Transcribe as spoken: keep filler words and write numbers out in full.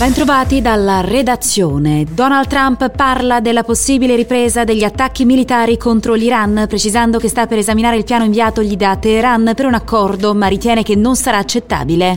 Bentrovati dalla redazione. Donald Trump parla della possibile ripresa degli attacchi militari contro l'Iran, precisando che sta per esaminare il piano inviatogli da Teheran per un accordo, ma ritiene che non sarà accettabile.